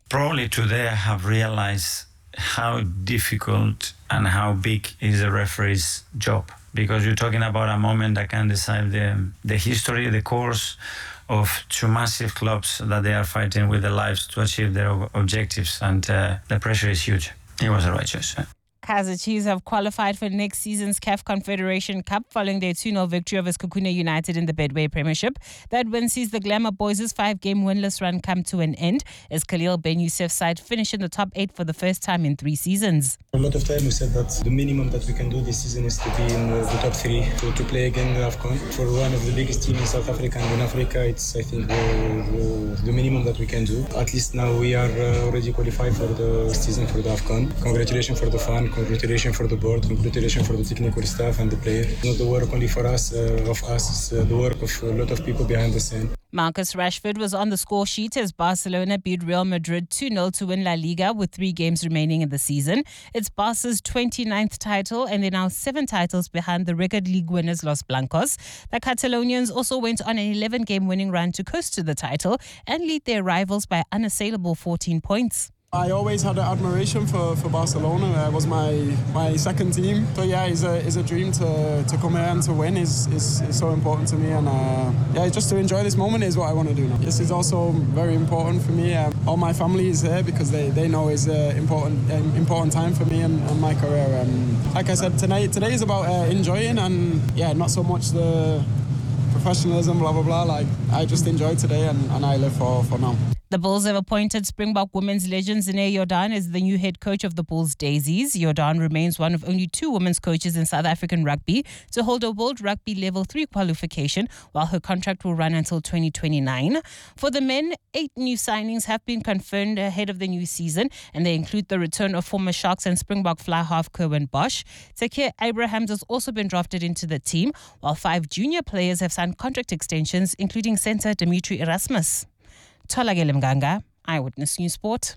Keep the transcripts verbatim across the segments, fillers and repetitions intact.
probably today I have realized how difficult and how big is a referee's job, because you're talking about a moment that can decide the, the history, the course of two massive clubs that they are fighting with their lives to achieve their objectives, and uh, the pressure is huge. It was the right choice. Kaizer Chiefs have qualified for next season's C A F Confederation Cup following their two nil victory over Sekhukhune United in the Betway Premiership. That win sees the Glamour Boys' five-game winless run come to an end as Khalil Ben Youssef's side finish in the top eight for the first time in three seasons. A lot of time we said that the minimum that we can do this season is to be in the top three, to, to play again in AFCON. For one of the biggest teams in South Africa and in Africa, it's, I think, the, the, the minimum that we can do. At least now we are uh, already qualified for the season for the AFCON. Congratulations for the fan. Congratulations for the board, congratulations for the technical staff and the player. It's not the work only for us, uh, of us, it's uh, the work of a lot of people behind the scene. Marcus Rashford was on the score sheet as Barcelona beat Real Madrid two nil to win La Liga with three games remaining in the season. It's Barca's twenty-ninth title, and they're now seven titles behind the record league winners Los Blancos. The Catalonians also went on an eleven-game winning run to coast to the title and lead their rivals by unassailable fourteen points. I always had an admiration for, for Barcelona. It was my my second team. So yeah, it's a it's a dream to, to come here and to win is is, is so important to me. And uh, yeah, just to enjoy this moment is what I want to do now. This is also very important for me. Uh, all my family is here because they, they know it's an important um, important time for me and, and my career. And like I said, tonight today is about uh, enjoying and yeah, not so much the professionalism, blah blah blah. Like I just enjoy today and, and I live for, for now. The Bulls have appointed Springbok women's legend Zine Jordan as the new head coach of the Bulls Daisies. Jordan remains one of only two women's coaches in South African rugby to hold a World Rugby Level three qualification, while her contract will run until twenty twenty-nine. For the men, eight new signings have been confirmed ahead of the new season, and they include the return of former Sharks and Springbok fly half Kerwin Bosch. Takir Abrahams has also been drafted into the team, while five junior players have signed contract extensions, including centre Dimitri Erasmus. Tholakele Mganga, Eyewitness News Sport.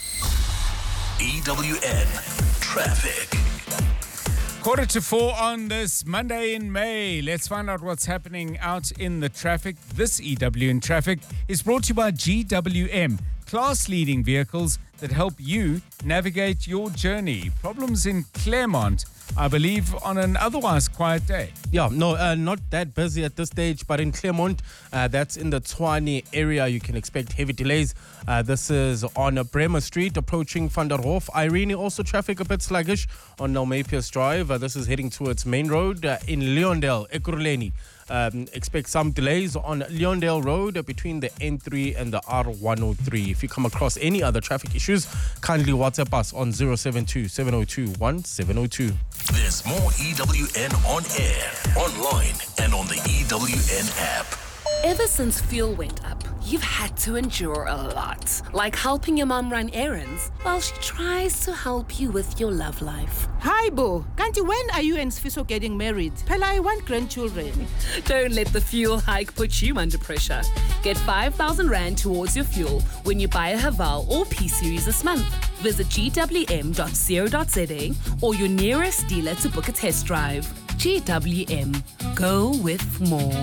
E W N Traffic. Quarter to four on this Monday in May. Let's find out what's happening out in the traffic. This E W N Traffic is brought to you by G W M, class-leading vehicles that help you navigate your journey. Problems in Claremont, I believe, on an otherwise quiet day. Yeah, no, uh, not that busy at this stage, but in Claremont, uh, that's in the Tshwane area, you can expect heavy delays. Uh, this is on uh, Bremer Street, approaching Van der Hof. Irene, also traffic a bit sluggish on Nelmapius Drive. Uh, this is heading towards Main Road. Uh, in Leondale, Ekurhuleni, um, expect some delays on Leondale Road uh, between the N three and the R one oh three. If you come across any other traffic issues, kindly WhatsApp us on zero seven two, seven oh two, one seven oh two. There's more E W N on air, online, and on the E W N app. Ever since fuel went up, you've had to endure a lot. Like helping your mom run errands while she tries to help you with your love life. Hi, Bo. Kanti, when are you and Sfiso getting married? Pella, I want grandchildren. Don't let the fuel hike put you under pressure. Get five thousand rand towards your fuel when you buy a Haval or P-Series this month. Visit g w m dot co dot z a or your nearest dealer to book a test drive. G W M. Go with more.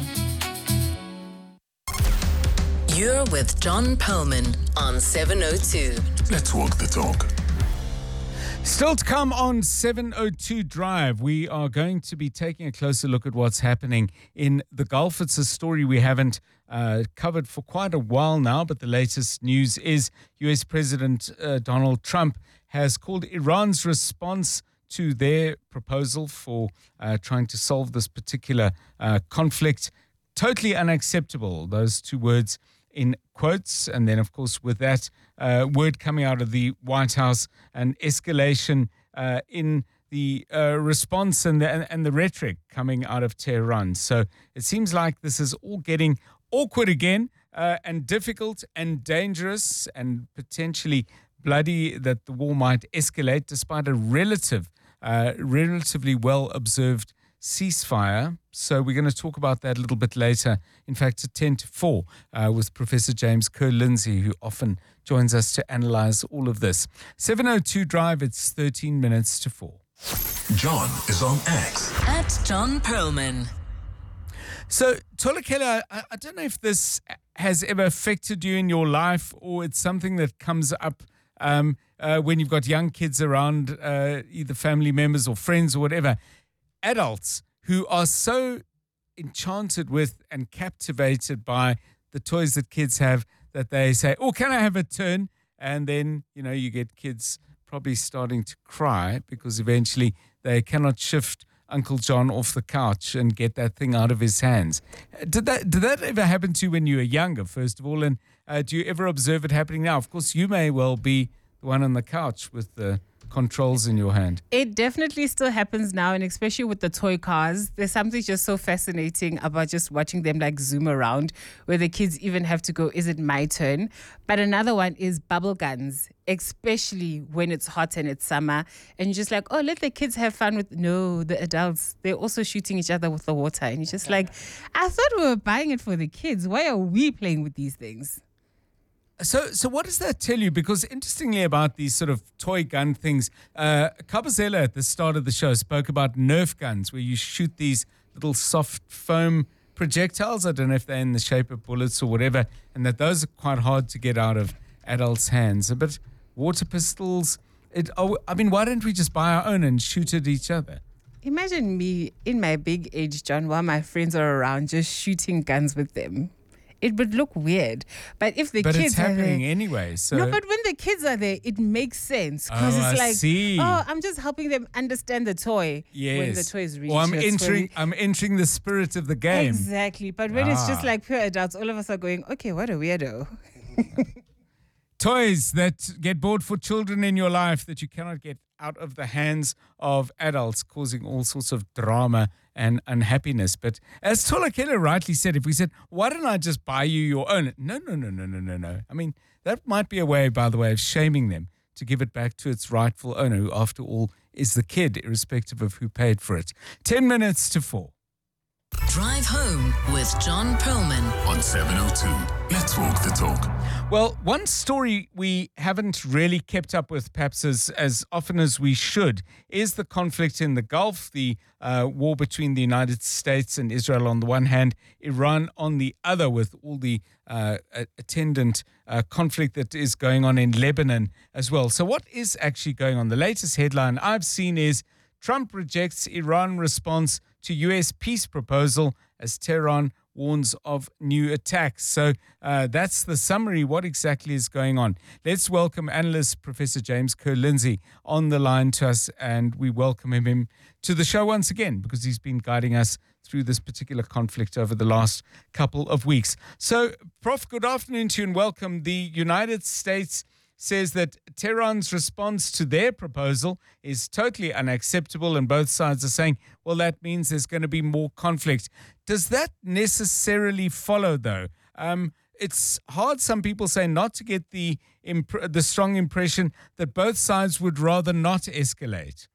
You're with John Perlman on seven oh two. Let's walk the talk. Still to come on seven oh two Drive, we are going to be taking a closer look at what's happening in the Gulf. It's a story we haven't uh, covered for quite a while now, but the latest news is U S President uh, Donald Trump has called Iran's response to their proposal for uh, trying to solve this particular uh, conflict totally unacceptable. Those two words in quotes. And then, of course, with that uh, word coming out of the White House, an escalation uh, in the uh, response and the, and, and the rhetoric coming out of Tehran. So it seems like this is all getting awkward again uh, and difficult and dangerous and potentially bloody, that the war might escalate despite a relative, uh, relatively well-observed ceasefire. So we're going to talk about that a little bit later. In fact, at ten to four uh, with Professor James Kerr-Lindsay, who often joins us to analyze all of this. seven oh two Drive, it's thirteen minutes to four. John is on X. At John Perlman. So, Tholakele, I, I don't know if this has ever affected you in your life, or it's something that comes up um, uh, when you've got young kids around, uh, either family members or friends or whatever, adults who are so enchanted with and captivated by the toys that kids have that they say, oh, can I have a turn? And then, you know, you get kids probably starting to cry because eventually they cannot shift Uncle John off the couch and get that thing out of his hands. Did that did that ever happen to you when you were younger, first of all? And uh, do you ever observe it happening now? Of course, you may well be the one on the couch with the controls in your hand. It definitely still happens now, and especially with the toy cars. There's something just so fascinating about just watching them like zoom around, where the kids even have to go, is it my turn? But another one is bubble guns, especially when it's hot and it's summer, and you're just like, oh, let the kids have fun with, no, the adults, they're also shooting each other with the water. And you're just like, I thought we were buying it for the kids. Why are we playing with these things? So, so what does that tell you? Because interestingly about these sort of toy gun things, uh, Kabazela at the start of the show spoke about Nerf guns, where you shoot these little soft foam projectiles. I don't know if they're in the shape of bullets or whatever, and that those are quite hard to get out of adults' hands. But water pistols, it, oh, I mean, why don't we just buy our own and shoot at each other? Imagine me in my big age, John, while my friends are around, just shooting guns with them. It would look weird. But if the but kids it's happening are there, anyway. So no, but when the kids are there, it makes sense. Because oh, it's I like, see. oh, I'm just helping them understand the toy. Yes. When the toy is reaching. Or I'm entering, I'm entering the spirit of the game. Exactly. But when ah. it's just like pure adults, all of us are going, okay, what a weirdo. Toys that get bought for children in your life that you cannot get out of the hands of adults, causing all sorts of drama and unhappiness. But as Tola Keller rightly said, if we said, why don't I just buy you your own? No, no, no, no, no, no, no. I mean, that might be a way, by the way, of shaming them to give it back to its rightful owner, who, after all, is the kid, irrespective of who paid for it. Ten minutes to four. Drive Home with John Perlman on seven oh two. Let's walk the talk. Well, one story we haven't really kept up with, perhaps as, as often as we should, is the conflict in the Gulf, the uh, war between the United States and Israel on the one hand, Iran on the other, with all the uh, attendant uh, conflict that is going on in Lebanon as well. So what is actually going on? The latest headline I've seen is Trump rejects Iran response to U S peace proposal as Tehran warns of new attacks. So uh, that's the summary. What exactly is going on? Let's welcome analyst Professor James Kerr-Lindsay on the line to us, and we welcome him to the show once again because he's been guiding us through this particular conflict over the last couple of weeks. So, Prof, good afternoon to you and welcome. The United States says that Tehran's response to their proposal is totally unacceptable, and both sides are saying, well, that means there's going to be more conflict. Does that necessarily follow, though? Um, it's hard, some people say, not to get the imp- the strong impression that both sides would rather not escalate.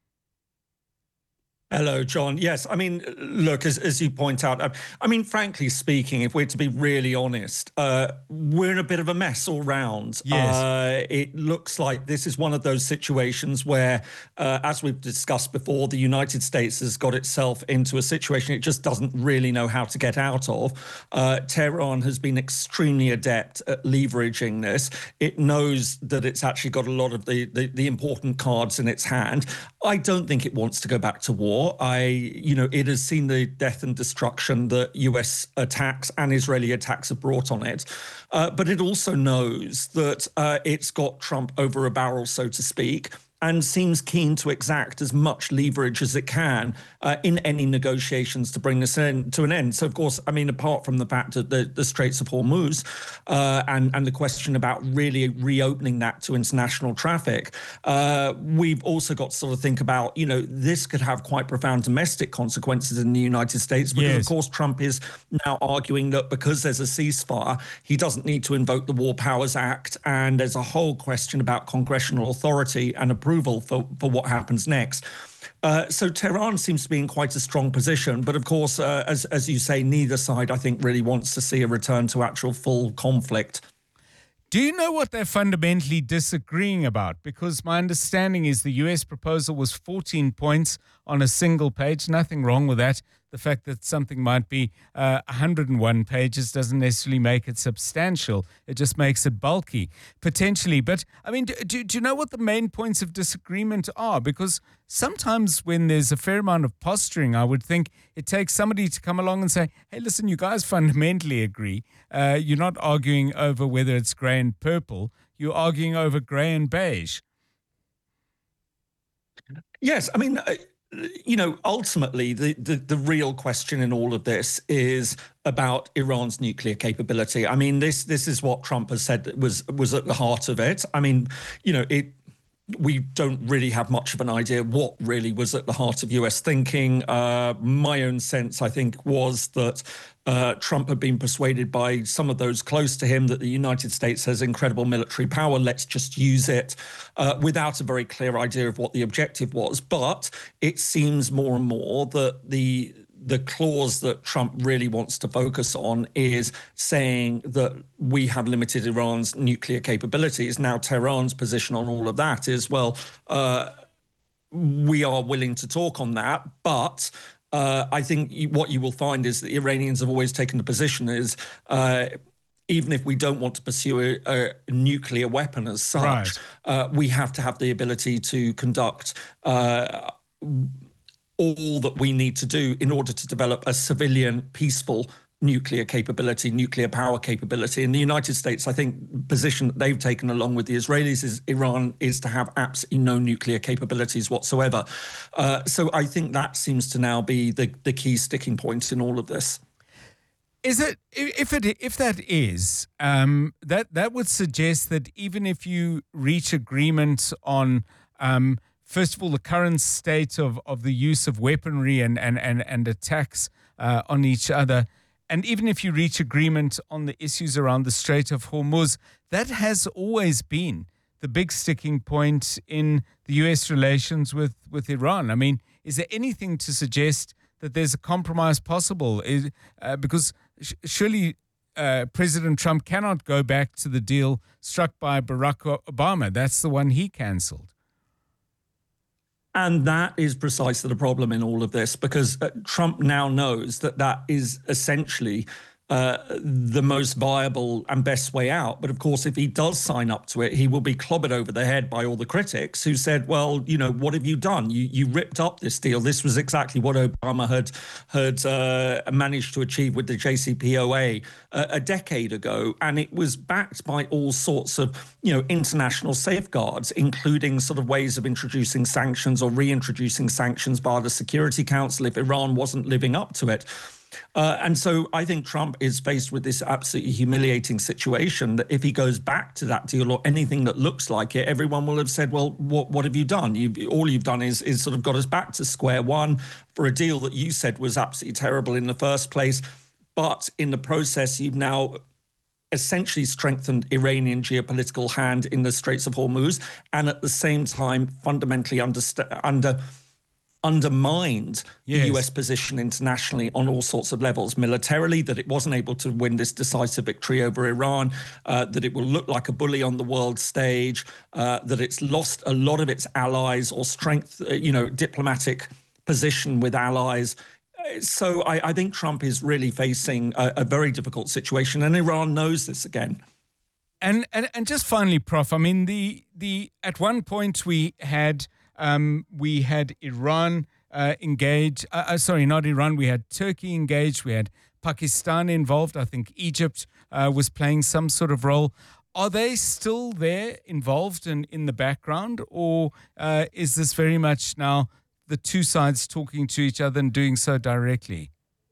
Hello, John. Yes, I mean, look, as, as you point out, I, I mean, frankly speaking, if we're to be really honest, uh, we're in a bit of a mess all round. Yes. Uh, it looks like this is one of those situations where, uh, as we've discussed before, the United States has got itself into a situation it just doesn't really know how to get out of. Uh, Tehran has been extremely adept at leveraging this. It knows that it's actually got a lot of the, the, the important cards in its hand. I don't think it wants to go back to war. I, you know, it has seen the death and destruction that U S attacks and Israeli attacks have brought on it. Uh, but it also knows that uh, it's got Trump over a barrel, so to speak, and seems keen to exact as much leverage as it can uh, in any negotiations to bring this in, to an end. So, of course, I mean, apart from the fact that the, the Straits of Hormuz uh, and, and the question about really reopening that to international traffic, uh, we've also got to sort of think about, you know, this could have quite profound domestic consequences in the United States because, yes. of course, Trump is now arguing that because there's a ceasefire, he doesn't need to invoke the War Powers Act. And there's a whole question about congressional authority and approval for, for what happens next. Uh, so Tehran seems to be in quite a strong position. But of course, uh, as, as you say, neither side, I think, really wants to see a return to actual full conflict. Do you know what they're fundamentally disagreeing about? Because my understanding is the U S proposal was fourteen points on a single page. Nothing wrong with that. the fact that something might be uh, one hundred one pages doesn't necessarily make it substantial. It just makes it bulky, potentially. But, I mean, do, do, do you know what the main points of disagreement are? Because sometimes when there's a fair amount of posturing, I would think it takes somebody to come along and say, hey, listen, you guys fundamentally agree. Uh, you're not arguing over whether it's grey and purple. You're arguing over grey and beige. Yes, I mean, uh, you know, ultimately, the, the, the real question in all of this is about Iran's nuclear capability. I mean, this this is what Trump has said was was at the heart of it. I mean, you know, it. We don't really have much of an idea what really was at the heart of U S thinking. Uh, my own sense, I think, was that uh, Trump had been persuaded by some of those close to him that the United States has incredible military power. Let's just use it, uh, without a very clear idea of what the objective was. But it seems more and more that the the clause that Trump really wants to focus on is saying that we have limited Iran's nuclear capabilities. Now, Tehran's position on all of that is, well, uh, we are willing to talk on that, but uh, I think what you will find is the Iranians have always taken the position is, uh, even if we don't want to pursue a, a nuclear weapon as such, right. uh, we have to have the ability to conduct uh, all that we need to do in order to develop a civilian, peaceful nuclear capability, nuclear power capability. In the United States, I think the position that they've taken along with the Israelis is Iran is to have absolutely no nuclear capabilities whatsoever. Uh, so I think that seems to now be the, the key sticking point in all of this. Is it, if it, if that is, um, that, that would suggest that even if you reach agreement on, um, first of all, the current state of, of the use of weaponry and, and, and, and attacks uh, on each other, and even if you reach agreement on the issues around the Strait of Hormuz, that has always been the big sticking point in the U S relations with, with Iran. I mean, is there anything to suggest that there's a compromise possible? Is, uh, because sh- surely uh, President Trump cannot go back to the deal struck by Barack Obama. That's the one he cancelled. And that is precisely the problem in all of this, because uh, Trump now knows that that is essentially uh, the most viable and best way out. But of course, if he does sign up to it, he will be clobbered over the head by all the critics who said, well, you know, what have you done? You you ripped up this deal. This was exactly what Obama had had uh, managed to achieve with the J C P O A uh, a decade ago. And it was backed by all sorts of, you know, international safeguards, including sort of ways of introducing sanctions or reintroducing sanctions via the Security Council if Iran wasn't living up to it. Uh, and so I think Trump is faced with this absolutely humiliating situation that if he goes back to that deal or anything that looks like it, everyone will have said, well, what what have you done? You've, all you've done is, is sort of got us back to square one for a deal that you said was absolutely terrible in the first place. But in the process, you've now essentially strengthened Iranian geopolitical hand in the Straits of Hormuz, and at the same time fundamentally underst- under undermined yes. the U S position internationally on all sorts of levels. Militarily, that it wasn't able to win this decisive victory over Iran, uh, that it will look like a bully on the world stage, uh, that it's lost a lot of its allies or strength, uh, you know, diplomatic position with allies. So I, I think Trump is really facing a, a very difficult situation, and Iran knows this again. And and and just finally, Professor, I mean, the the at one point we had um, we had Iran uh, engaged. Uh, uh, sorry, not Iran. We had Turkey engaged. We had Pakistan involved. I think Egypt uh, was playing some sort of role. Are they still there, involved in in the background, or uh, is this very much now the two sides talking to each other and doing so directly?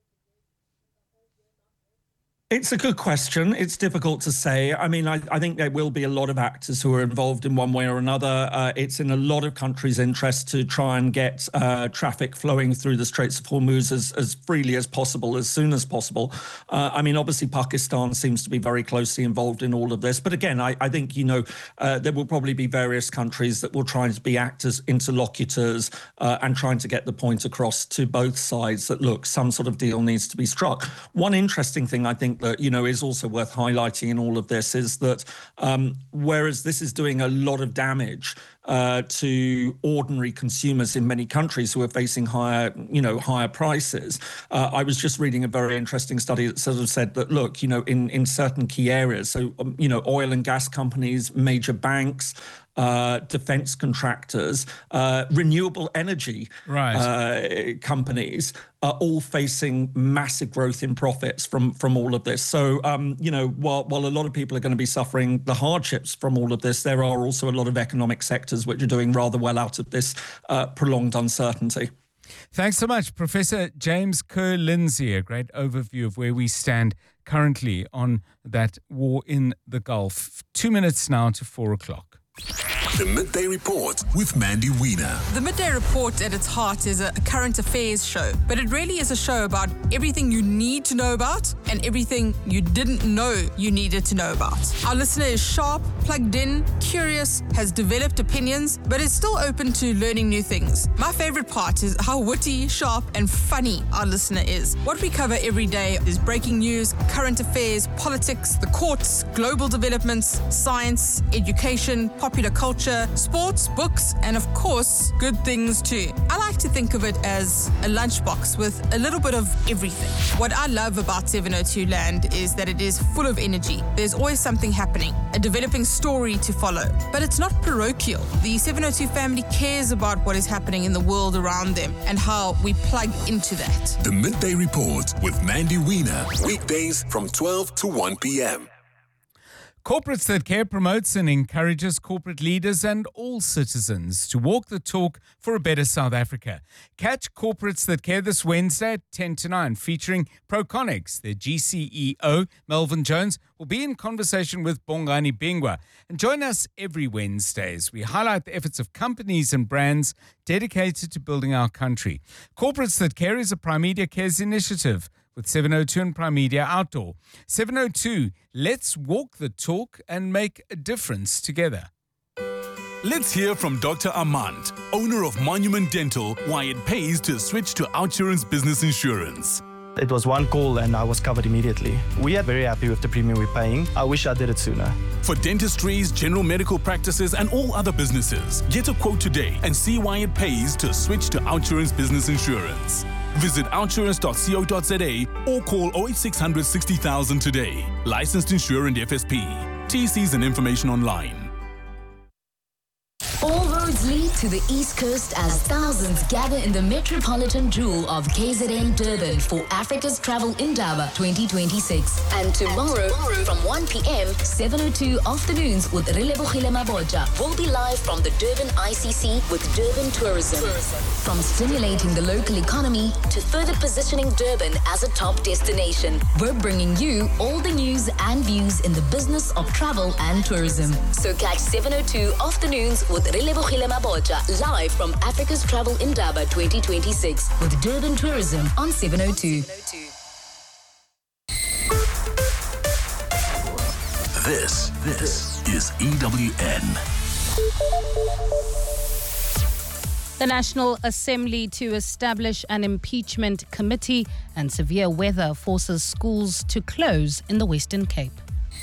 It's a good question. It's difficult to say. I mean, I, I think there will be a lot of actors who are involved in one way or another. Uh, it's in a lot of countries' interest to try and get uh, traffic flowing through the Straits of Hormuz as, as freely as possible, as soon as possible. Uh, I mean, obviously, Pakistan seems to be very closely involved in all of this. But again, I, I think, you know, uh, there will probably be various countries that will try to be actors, interlocutors, uh, and trying to get the point across to both sides that, look, some sort of deal needs to be struck. One interesting thing, I think, think that, you know, is also worth highlighting in all of this is that um, whereas this is doing a lot of damage uh, to ordinary consumers in many countries who are facing higher, you know, higher prices, uh, I was just reading a very interesting study that sort of said that, look, you know, in, in certain key areas, so, um, you know, oil and gas companies, major banks, Uh, defense contractors, uh, renewable energy right. uh, companies are all facing massive growth in profits from from all of this. So, um, you know, while while a lot of people are going to be suffering the hardships from all of this, there are also a lot of economic sectors which are doing rather well out of this uh, prolonged uncertainty. Thanks so much, Professor James Kerr-Lindsay. A great overview of where we stand currently on that war in the Gulf. Two minutes now to four o'clock. The Midday Report with Mandy Wiener. The Midday Report at its heart is a current affairs show, but it really is a show about everything you need to know about and everything you didn't know you needed to know about. Our listener is sharp, plugged in, curious, has developed opinions, but is still open to learning new things. My favorite part is how witty, sharp, and funny our listener is. What we cover every day is breaking news, current affairs, politics, the courts, global developments, science, education, popular culture, sports, books, and of course, good things too. I like to think of it as a lunchbox with a little bit of everything. What I love about seven oh two Land is that it is full of energy. There's always something happening, a developing story to follow. But it's not parochial. The seven oh two family cares about what is happening in the world around them and how we plug into that. The Midday Report with Mandy Wiener. Weekdays from twelve to one p.m. Corporates That Care promotes and encourages corporate leaders and all citizens to walk the talk for a better South Africa. Catch Corporates That Care this Wednesday at ten to nine, featuring Proconics. Their G C E O, Melvin Jones, will be in conversation with Bongani Bingwa. And join us every Wednesday as we highlight the efforts of companies and brands dedicated to building our country. Corporates That Care is a Prime Media Cares initiative with seven oh two and Prime Media Outdoor. seven oh two, let's walk the talk and make a difference together. Let's hear from Doctor Armand, owner of Monument Dental, why it pays to switch to OUTsurance Business Insurance. It was one call and I was covered immediately. We are very happy with the premium we're paying. I wish I did it sooner. For dentistries, general medical practices and all other businesses, get a quote today and see why it pays to switch to OUTsurance Business Insurance. Visit outsurance dot co dot za or call oh eight six hundred sixty thousand today. Licensed insurer and F S P. T Cs and information online. All roads lead to the East Coast as thousands gather in the metropolitan jewel of K Z N Durban for Africa's Travel Indaba twenty twenty-six. And tomorrow, from one p.m, seven oh two Afternoons with Relebogile Mabotja will be live from the Durban I C C with Durban Tourism. From stimulating the local economy to further positioning Durban as a top destination, we're bringing you all the news and views in the business of travel and tourism. So catch seven oh two Afternoons with Relebogile Mabotja live from Africa's Travel Indaba twenty twenty-six with Durban Tourism on seven oh two. This, this is E W N. The National Assembly to establish an impeachment committee, and severe weather forces schools to close in the Western Cape.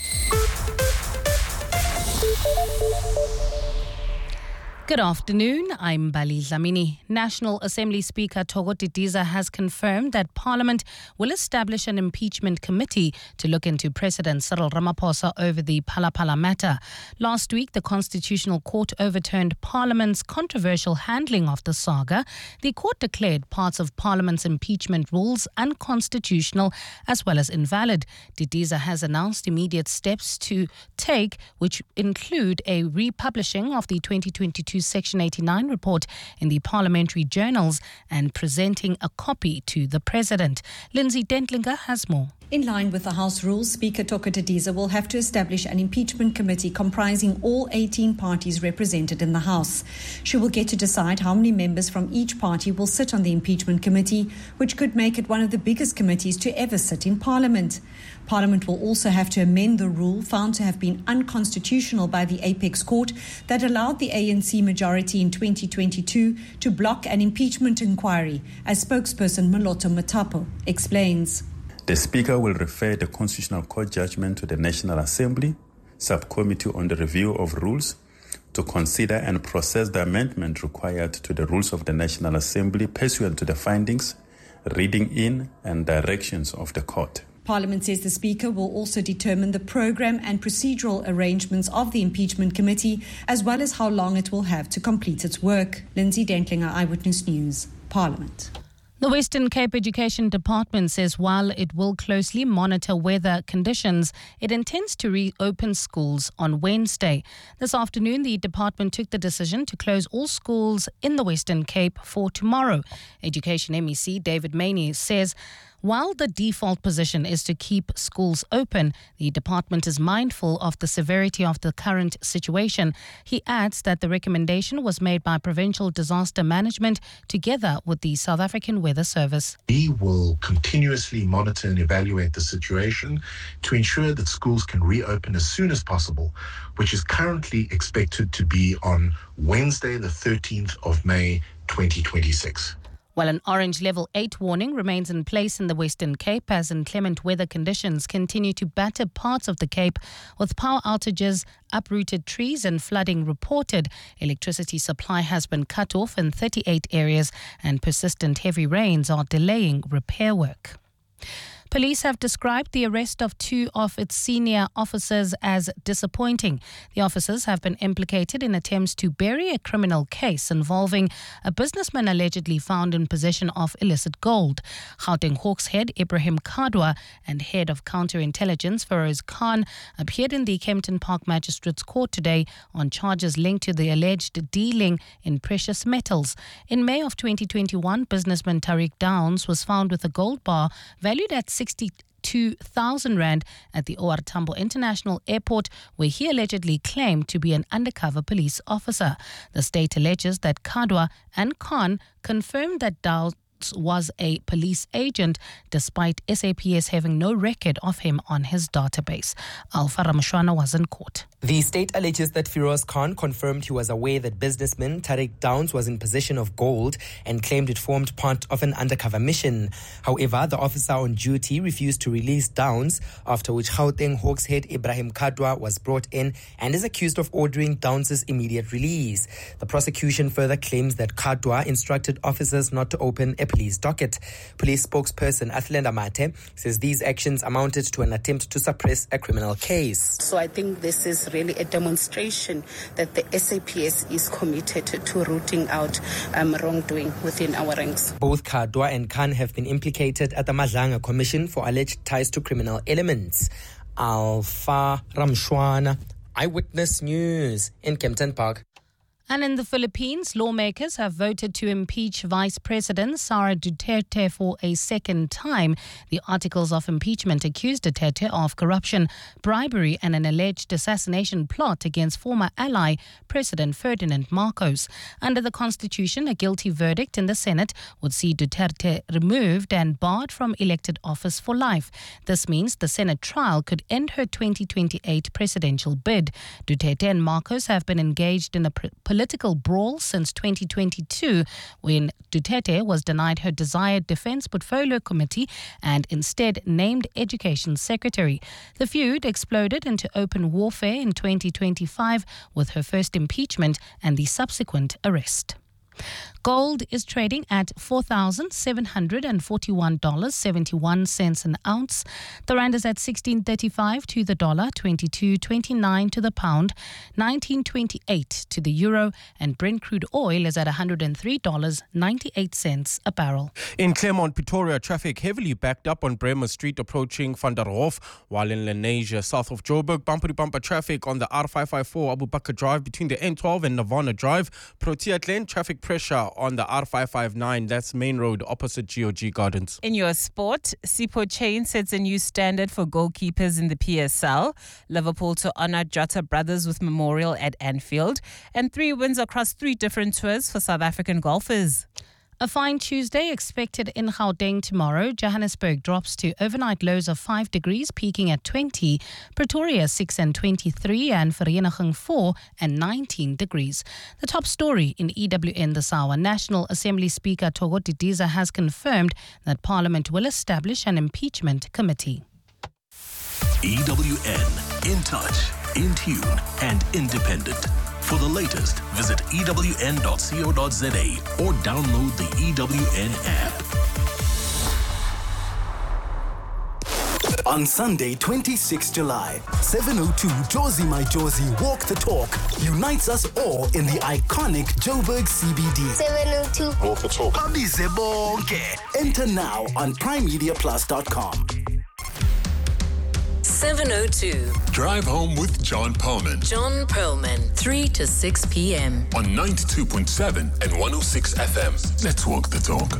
Good afternoon, I'm Bali Dlamini. National Assembly Speaker Thoko Didiza has confirmed that Parliament will establish an impeachment committee to look into President Cyril Ramaphosa over the Phala Phala matter. Last week, the Constitutional Court overturned Parliament's controversial handling of the saga. The court declared parts of Parliament's impeachment rules unconstitutional as well as invalid. Didiza has announced immediate steps to take, which include a republishing of the twenty twenty-two Section eighty-nine report in the parliamentary journals and presenting a copy to the President. Lindsay Dentlinger has more. In line with the House rules, Speaker Thoko Didiza will have to establish an impeachment committee comprising all eighteen parties represented in the House. She will get to decide how many members from each party will sit on the impeachment committee, which could make it one of the biggest committees to ever sit in Parliament. Parliament will also have to amend the rule found to have been unconstitutional by the Apex Court that allowed the A N C majority in twenty twenty-two to block an impeachment inquiry, as spokesperson Moloto Matapo explains. The Speaker will refer the Constitutional Court judgment to the National Assembly Subcommittee on the Review of Rules to consider and process the amendment required to the rules of the National Assembly pursuant to the findings, reading in and directions of the court. Parliament says the Speaker will also determine the programme and procedural arrangements of the impeachment committee, as well as how long it will have to complete its work. Lindsay Dentlinger, Eyewitness News, Parliament. The Western Cape Education Department says while it will closely monitor weather conditions, it intends to reopen schools on Wednesday. This afternoon, the department took the decision to close all schools in the Western Cape for tomorrow. Education M E C David Maney says while the default position is to keep schools open, the department is mindful of the severity of the current situation. He adds that the recommendation was made by Provincial Disaster Management together with the South African Weather Service. We will continuously monitor and evaluate the situation to ensure that schools can reopen as soon as possible, which is currently expected to be on Wednesday, the thirteenth of May, twenty twenty-six. While an orange level eight warning remains in place in the Western Cape as inclement weather conditions continue to batter parts of the Cape with power outages, uprooted trees and flooding reported. Electricity supply has been cut off in thirty-eight areas and persistent heavy rains are delaying repair work. Police have described the arrest of two of its senior officers as disappointing. The officers have been implicated in attempts to bury a criminal case involving a businessman allegedly found in possession of illicit gold. Gauteng Hawks head Ibrahim Kadwa and head of counterintelligence Feroz Khan appeared in the Kempton Park Magistrates Court today on charges linked to the alleged dealing in precious metals. In May of twenty twenty-one, businessman Tariq Downs was found with a gold bar valued at sixty-two thousand rand at the O R Tambo International Airport, where he allegedly claimed to be an undercover police officer. The state alleges that Kadwa and Khan confirmed that Downs was a police agent, despite S A P S having no record of him on his database. Alpha Ramshwana was in court. The state alleges that Feroz Khan confirmed he was aware that businessman Tariq Downs was in possession of gold and claimed it formed part of an undercover mission. However, the officer on duty refused to release Downs, after which Gauteng Hawks head Ibrahim Kadwa was brought in and is accused of ordering Downs' immediate release. The prosecution further claims that Kadwa instructed officers not to open a police docket. Police spokesperson Athlenda Mate says these actions amounted to an attempt to suppress a criminal case. So I think this is really a demonstration that the S A P S is committed to rooting out um, wrongdoing within our ranks. Both Kadwa and Khan have been implicated at the Madlanga Commission for alleged ties to criminal elements. Alpha Ramshwana, Eyewitness News in Kempton Park. And in the Philippines, lawmakers have voted to impeach Vice President Sara Duterte for a second time. The articles of impeachment accuse Duterte of corruption, bribery and an alleged assassination plot against former ally President Ferdinand Marcos. Under the Constitution, a guilty verdict in the Senate would see Duterte removed and barred from elected office for life. This means the Senate trial could end her twenty twenty-eight presidential bid. Duterte and Marcos have been engaged in a political political brawl since twenty twenty-two, when Duterte was denied her desired Defence Portfolio Committee and instead named Education Secretary. The feud exploded into open warfare in twenty twenty-five with her first impeachment and the subsequent arrest. Gold is trading at four thousand seven hundred forty-one dollars and seventy-one cents an ounce. The rand is at sixteen thirty-five to the dollar, twenty-two twenty-nine to the pound, nineteen twenty-eight to the euro, and Brent crude oil is at one hundred three dollars and ninety-eight cents a barrel. In Claremont, Pretoria, traffic heavily backed up on Bremer Street approaching Van der Hof, while in Lenasia, south of Joburg, bumper-to-bumper traffic on the R five fifty-four Abu Bakr Drive between the N twelve and Nirvana Drive. Protea Glen, traffic pressure on the R five fifty-nine, that's Main Road opposite G O G Gardens. In your sport, Sipho Chain sets a new standard for goalkeepers in the P S L. Liverpool to honour Jota brothers with memorial at Anfield. And three wins across three different tours for South African golfers. A fine Tuesday expected in Gauteng tomorrow. Johannesburg drops to overnight lows of five degrees, peaking at twenty. Pretoria six and twenty-three, and Vereeniging four and nineteen degrees. The top story in E W N this hour. National Assembly Speaker Thoko Didiza has confirmed that Parliament will establish an impeachment committee. E W N, in touch, in tune, and independent. For the latest, visit E W N dot co dot za or download the E W N app. On Sunday, twenty-sixth of July, seven oh two Jozi My Jozi Walk the Talk unites us all in the iconic Joburg C B D. seven oh two Walk the Talk. Abize bonke. Enter now on prime media plus dot com. seven oh two. Drive home with John Perlman. John Perlman, three to six p.m. on ninety-two point seven and one oh six F M. Let's walk the talk.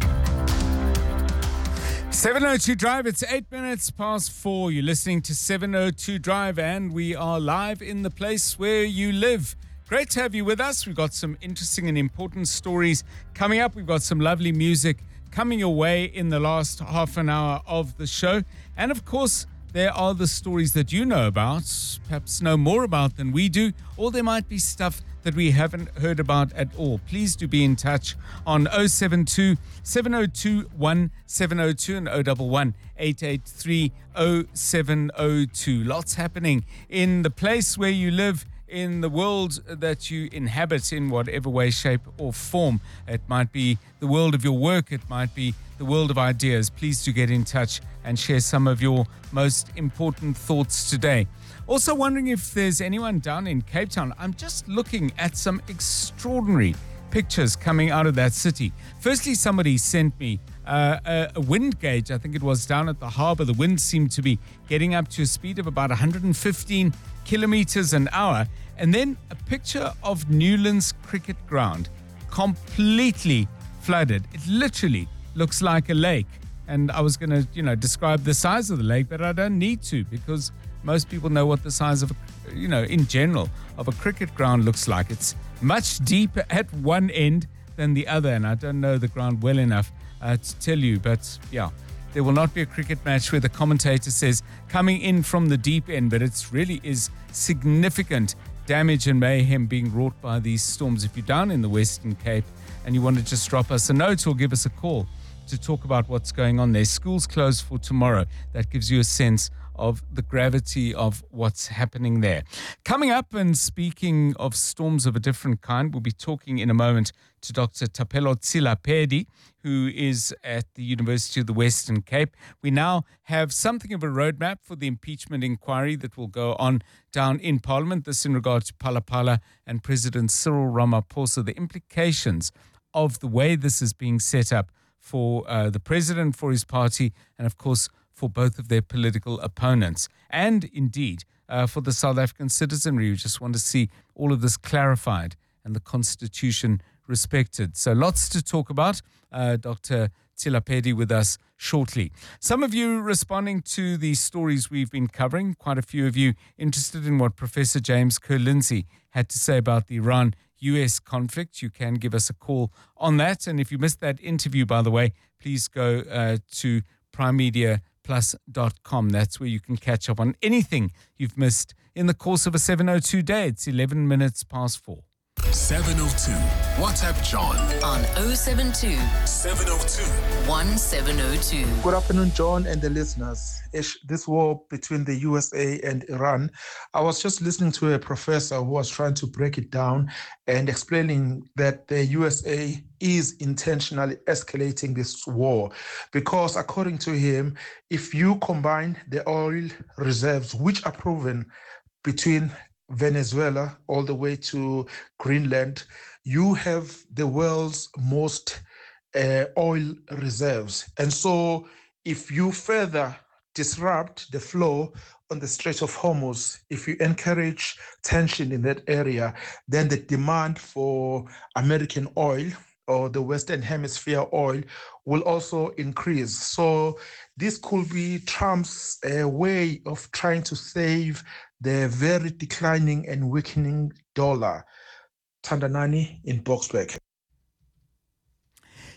seven oh two Drive, it's eight minutes past four. You're listening to seven oh two Drive, and we are live in the place where you live. Great to have you with us. We've got some interesting and important stories coming up. We've got some lovely music coming your way in the last half an hour of the show. And of course, there are the stories that you know about, perhaps know more about than we do, or there might be stuff that we haven't heard about at all. Please do be in touch on oh seven two, seven oh two, one seven oh two and oh one one, eight eight three, oh seven oh two. Lots happening in the place where you live, in the world that you inhabit in whatever way, shape or form. It might be the world of your work. It might be the world of ideas. Please do get in touch and share some of your most important thoughts today. Also wondering if there's anyone down in Cape Town. I'm just looking at some extraordinary pictures coming out of that city. Firstly, somebody sent me uh, a, a wind gauge. I think it was down at the harbour. The wind seemed to be getting up to a speed of about one hundred fifteen kilometers an hour. And then a picture of Newlands Cricket Ground, completely flooded. It literally looks like a lake. And I was going to, you know, describe the size of the lake, but I don't need to, because most people know what the size of, a, you know, in general, of a cricket ground looks like. It's much deeper at one end than the other, and I don't know the ground well enough uh, to tell you. But yeah, there will not be a cricket match where the commentator says coming in from the deep end, but it really is significant damage and mayhem being wrought by these storms. If you're down in the Western Cape and you want to just drop us a note or give us a call to talk about what's going on there. School's closed for tomorrow. That gives you a sense of the gravity of what's happening there. Coming up, and speaking of storms of a different kind, we'll be talking in a moment to Doctor Thapelo Tsilapedi, who is at the University of the Western Cape. We now have something of a roadmap for the impeachment inquiry that will go on down in Parliament. This in regard to Phala Phala and President Cyril Ramaphosa, the implications of the way this is being set up for uh, the president, for his party, and of course for both of their political opponents, and indeed uh, for the South African citizenry who just want to see all of this clarified and the Constitution respected. So lots to talk about. Uh, Doctor Tsilapedi with us shortly. Some of you responding to the stories we've been covering, quite a few of you interested in what Professor James Kerr-Lindsay had to say about the Iran U S conflict. You can give us a call on that. And if you missed that interview, by the way, please go uh, to prime media plus dot com. That's where you can catch up on anything you've missed in the course of a seven oh two day. It's eleven minutes past four. seven oh two. WhatsApp John on oh seven two, seven oh two, one seven oh two. Good afternoon, John and the listeners. Ish, this war between the U S A and Iran, I was just listening to a professor who was trying to break it down and explaining that the U S A is intentionally escalating this war because, according to him, if you combine the oil reserves, which are proven between Venezuela all the way to Greenland, you have the world's most uh, oil reserves. And so if you further disrupt the flow on the Strait of Hormuz, if you encourage tension in that area, then the demand for American oil or the Western Hemisphere oil will also increase. So this could be Trump's uh, way of trying to save the very declining and weakening dollar. Tandanani in Boksburg.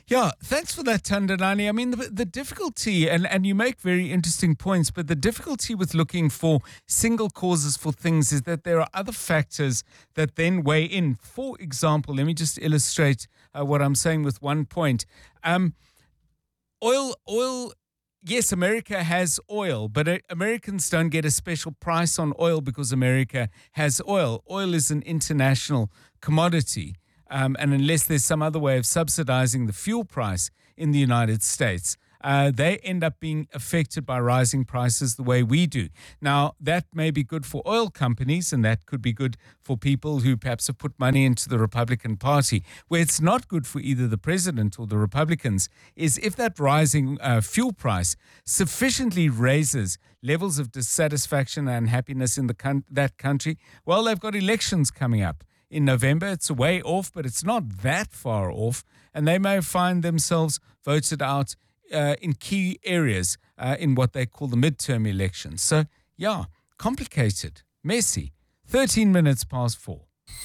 Yeah, thanks for that, Tandalani. I mean, the, the difficulty, and, and you make very interesting points, but the difficulty with looking for single causes for things is that there are other factors that then weigh in. For example, let me just illustrate uh, what I'm saying with one point. Um, oil, oil, yes, America has oil, but uh, Americans don't get a special price on oil because America has oil. Oil is an international commodity. Um, and unless there's some other way of subsidizing the fuel price in the United States, uh, they end up being affected by rising prices the way we do. Now, that may be good for oil companies, and that could be good for people who perhaps have put money into the Republican Party. Where it's not good for either the president or the Republicans is if that rising uh, fuel price sufficiently raises levels of dissatisfaction and unhappiness in the con- that country. Well, they've got elections coming up in November. It's a way off, but it's not that far off. And they may find themselves voted out uh, in key areas uh, in what they call the midterm elections. So, yeah, complicated, messy. thirteen minutes past four.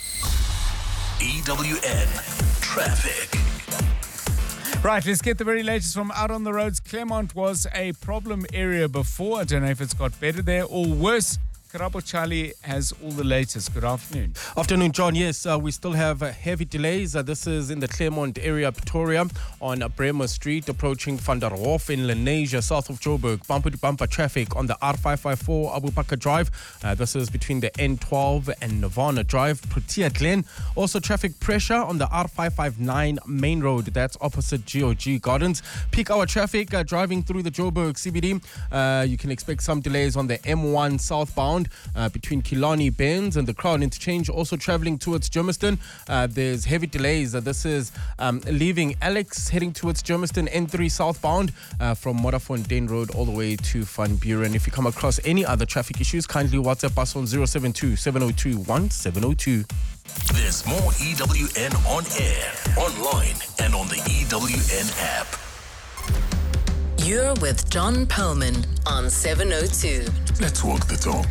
E W N Traffic. Right, let's get the very latest from out on the roads. Claremont was a problem area before. I don't know if it's got better there or worse. Karabo Charlie has all the latest. Good afternoon. Afternoon, John. Yes, uh, we still have uh, heavy delays. Uh, this is in the Claremont area, Pretoria, on uh, Bremer Street, approaching Van der Hof in Lenasia, south of Joburg. Bumper-to-bumper traffic on the R five five four Abu Bakr Drive. Uh, this is between the N twelve and Nirvana Drive, Protea Glen. Also, traffic pressure on the R five five nine Main Road. That's opposite G O G Gardens. Peak hour traffic uh, driving through the Joburg C B D. Uh, you can expect some delays on the M one southbound. Uh, between Killarney Benz and the Crown Interchange, also travelling towards Germiston. Uh, there's heavy delays. Uh, this is um, leaving Alex, heading towards Germiston, N three southbound uh, from Modderfontein Road all the way to Van Buren. If you come across any other traffic issues, kindly WhatsApp us on zero seven two, seven zero two, one seven zero two. There's more E W N on air, online, and on the E W N app. You're with John Perlman on seven oh two. Let's walk the talk.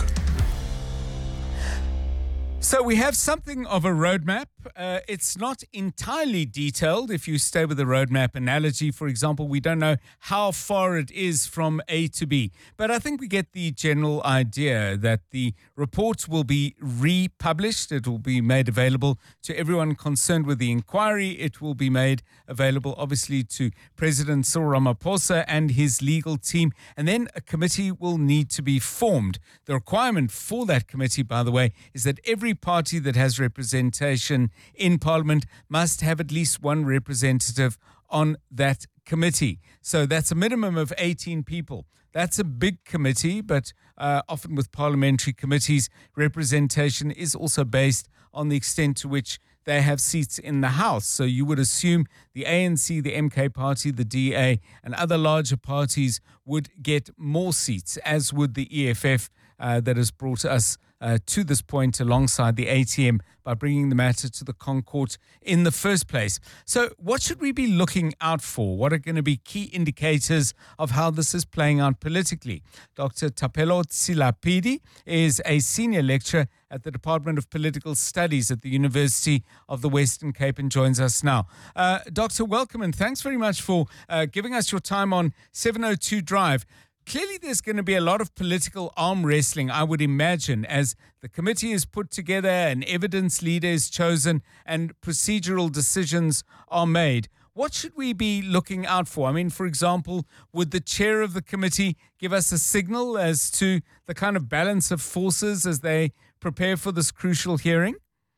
So we have something of a roadmap. Uh, it's not entirely detailed. If you stay with the roadmap analogy, for example, we don't know how far it is from A to B. But I think we get the general idea that the report will be republished. It will be made available to everyone concerned with the inquiry. It will be made available, obviously, to President Cyril Ramaphosa and his legal team. And then a committee will need to be formed. The requirement for that committee, by the way, is that every party that has representation in Parliament must have at least one representative on that committee. So that's a minimum of eighteen people. That's a big committee, but uh, often with parliamentary committees, representation is also based on the extent to which they have seats in the House. So you would assume the A N C, the M K party, the D A, and other larger parties would get more seats, as would the E F F uh, that has brought us Uh, to this point alongside the A T M by bringing the matter to the Concourt in the first place. So what should we be looking out for? What are going to be key indicators of how this is playing out politically? Doctor Thapelo Tsilapedi is a senior lecturer at the Department of Political Studies at the University of the Western Cape and joins us now. Uh, Doctor, welcome and thanks very much for uh, giving us your time on seven oh two Drive. Clearly, there's going to be a lot of political arm wrestling, I would imagine, as the committee is put together, an evidence leader is chosen, and procedural decisions are made. What should we be looking out for? I mean, for example, would the chair of the committee give us a signal as to the kind of balance of forces as they prepare for this crucial hearing?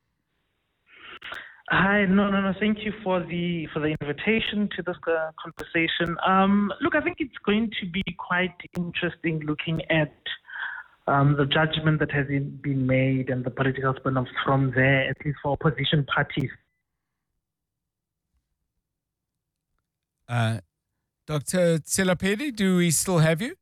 Hi, no, no, no. Thank you for the for the invitation to this uh, conversation. Um, look, I think it's going to be quite interesting looking at um, the judgment that has been made and the political spin-off from there, at least for opposition parties. Uh, Doctor Tsilapedi, do we still have you?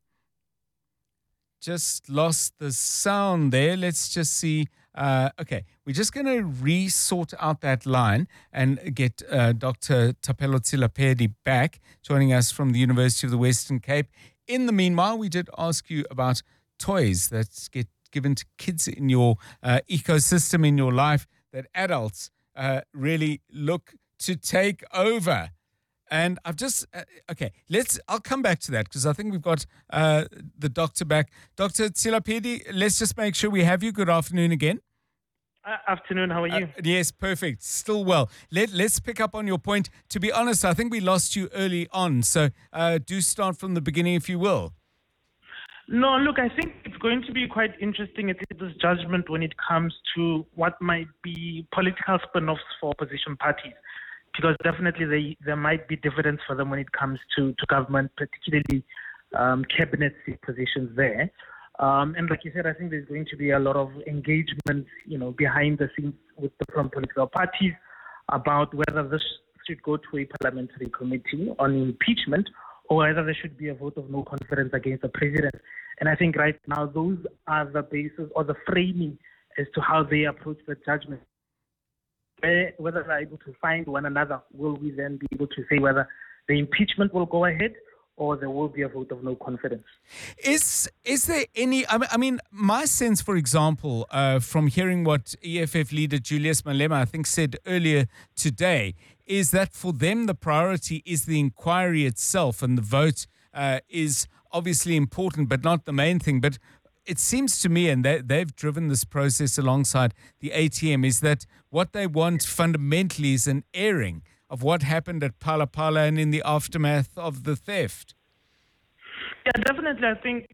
Just lost the sound there. Let's just see. Uh, okay, we're just going to re-sort out that line and get uh, Doctor Thapelo Tsilapedi back, joining us from the University of the Western Cape. In the meanwhile, we did ask you about toys that get given to kids in your uh, ecosystem, in your life, that adults uh, really look to take over. And I've just, uh, okay, let's, I'll come back to that because I think we've got uh, the doctor back. Doctor Tsilapedi, let's just make sure we have you. Good afternoon again. Uh, afternoon, how are you? Uh, yes, perfect. Still well. Let, let's pick up on your point. To be honest, I think we lost you early on. So uh, do start from the beginning if you will. No, look, I think it's going to be quite interesting at this judgment when it comes to what might be political spin-offs for opposition parties. Because definitely they, there might be dividends for them when it comes to, to government, particularly um, cabinet seat positions there. Um, and like you said, I think there's going to be a lot of engagement, you know, behind the scenes with the from political parties about whether this should go to a parliamentary committee on impeachment or whether there should be a vote of no confidence against the president. And I think right now those are the basis or the framing as to how they approach the judgment. Whether they're able to find one another, will we then be able to say whether the impeachment will go ahead or there will be a vote of no confidence? Is is there any, I mean, my sense, for example, uh, from hearing what E F F leader Julius Malema, I think, said earlier today, is that for them the priority is the inquiry itself and the vote uh, is obviously important, but not the main thing. But it seems to me, and they, they've driven this process alongside the A T M, is that what they want fundamentally is an airing of what happened at Phala Phala and in the aftermath of the theft. Yeah, definitely. I think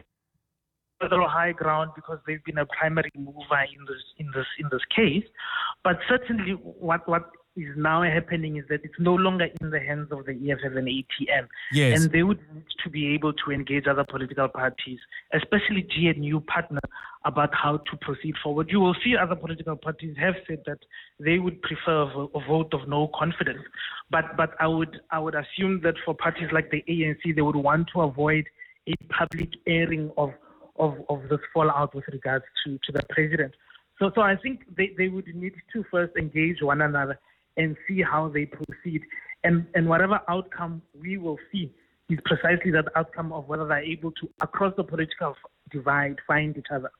a little high ground because they've been a primary mover in this in this in this case. But certainly, what what is now happening is that it's no longer in the hands of the E F F and A T M. Yes. And they would need to be able to engage other political parties, especially G N U partner, about how to proceed forward. You will see other political parties have said that they would prefer a vote of no confidence. But but I would I would assume that for parties like the A N C, they would want to avoid a public airing of of, of this fallout with regards to, to the president. So so I think they, they would need to first engage one another and see how they proceed. And and whatever outcome we will see is precisely that outcome of whether they're able to, across the political divide, find each other.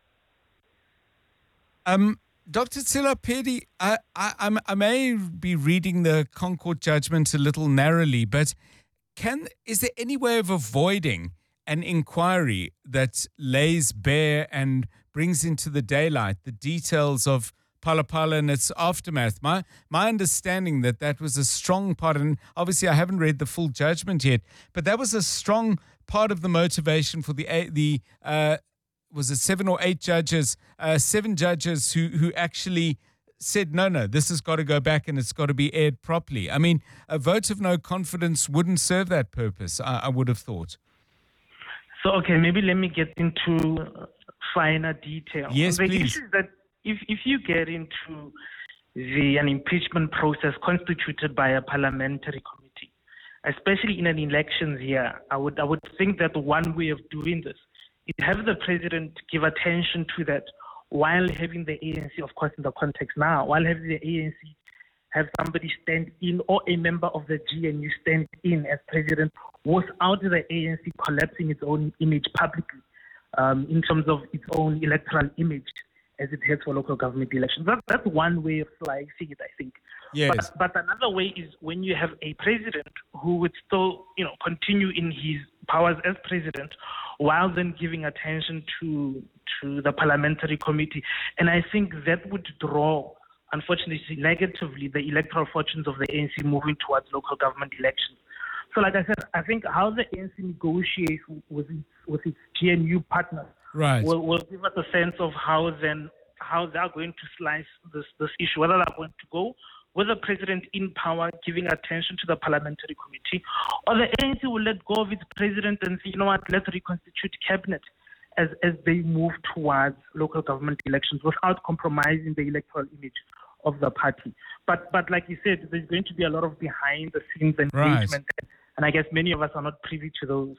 Um, Doctor Tsilapedi, I, I, I may be reading the Concord judgment a little narrowly, but can is there any way of avoiding an inquiry that lays bare and brings into the daylight the details of Phala Phala and its aftermath? My my understanding that that was a strong part, and obviously I haven't read the full judgment yet, but that was a strong part of the motivation for the the uh, was it seven or eight judges, uh, seven judges who who actually said no, no, this has got to go back and it's got to be aired properly. I mean, a vote of no confidence wouldn't serve that purpose, I, I would have thought. So okay, maybe let me get into finer detail. Yes, the please. issue is that If if you get into the an impeachment process constituted by a parliamentary committee, especially in an elections year, I would I would think that one way of doing this is have the president give attention to that while having the A N C, of course, in the context now, while having the A N C have somebody stand in or a member of the G N U stand in as president without the A N C collapsing its own image publicly um, in terms of its own electoral image as it heads for local government elections. That, that's one way of slicing it, I think. Yes. But, but another way is when you have a president who would still, you know, continue in his powers as president while then giving attention to to the parliamentary committee. And I think that would draw, unfortunately, negatively the electoral fortunes of the A N C moving towards local government elections. So like I said, I think how the A N C negotiates with its, with its G N U partners Right. will, will give us a sense of how then how they are going to slice this, this issue, whether they're going to go with the president in power giving attention to the parliamentary committee, or the A N C will let go of its president and say, you know what, let's reconstitute cabinet as, as they move towards local government elections without compromising the electoral image of the party. But but like you said, there's going to be a lot of behind the scenes engagement, Right. and I guess many of us are not privy to those.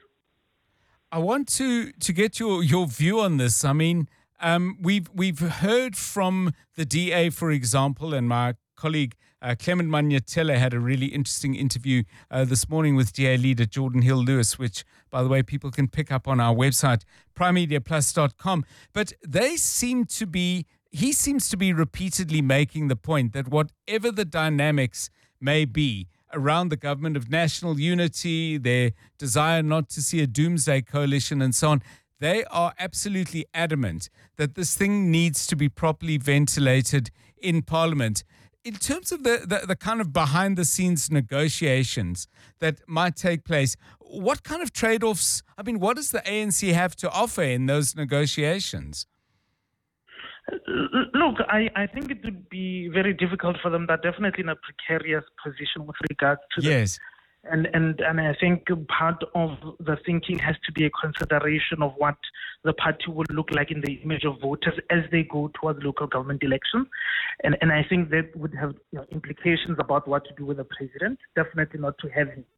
I want to to get your, your view on this. I mean, um, we've we've heard from the D A, for example, and my colleague uh, Clement Manyatele had a really interesting interview uh, this morning with D A leader Jordan Hill-Lewis, which, by the way, people can pick up on our website, prime media plus dot com. But they seem to be, he seems to be repeatedly making the point that whatever the dynamics may be, around the government of national unity, their desire not to see a doomsday coalition and so on. They are absolutely adamant that this thing needs to be properly ventilated in Parliament. In terms of the, the, the kind of behind-the-scenes negotiations that might take place, what kind of trade-offs, I mean, what does the A N C have to offer in those negotiations? Look, I, I think it would be very difficult for them. They're definitely in a precarious position with regards to yes. this. And, and and I think part of the thinking has to be a consideration of what the party would look like in the image of voters as they go towards local government elections. And and I think that would have you know, implications about what to do with the president. Definitely not to have him,